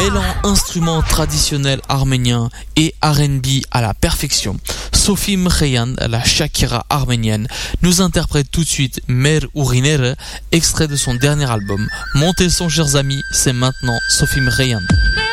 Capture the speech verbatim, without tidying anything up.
mêlant instruments traditionnels arméniens et R and B à la perfection. Sophie Mkhayan, la Shakira arménienne, nous interprète tout de suite Mer Urinere, extrait de son dernier album. Montez le son, chers amis, c'est maintenant Sophie Mkhayan.